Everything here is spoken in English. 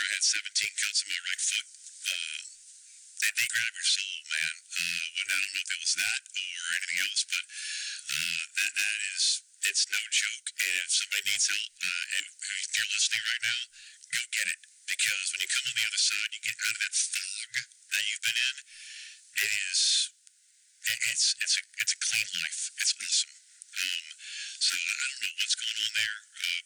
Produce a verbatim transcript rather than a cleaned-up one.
after I had seventeen cuts in my right foot. Uh, they, they grab your soul, man. Uh, when, I don't know if that was that or anything else, but uh, that, that is, it's no joke. And if somebody needs help, uh, and if you're listening right now, go get it. Because when you come on the other side, you get out of that fog that you've been in. It is, it, it's, it's a, it's a clean life. It's awesome. Um, so I don't know what's going on there. Uh,